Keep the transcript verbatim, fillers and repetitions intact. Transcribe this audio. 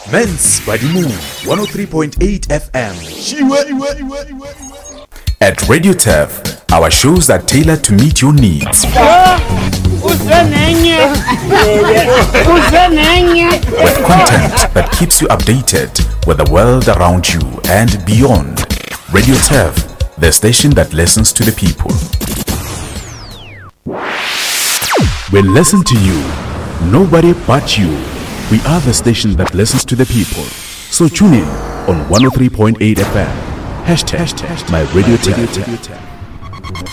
Men's by the Moon, one oh three point eight F M. At Radio Turf, our shows are tailored to meet your needs. With content that keeps you updated with the world around you and beyond. Radio Turf, the station that listens to the people. We listen to you, nobody but you. We are the station that listens to the people. So tune in on one oh three point eight F M. Hashtag, Hashtag my Radio Turf.